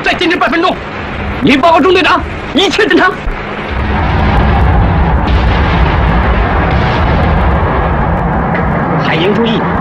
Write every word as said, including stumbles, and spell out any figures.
再坚持半分钟。你报告中队长，一切正常。海营注意，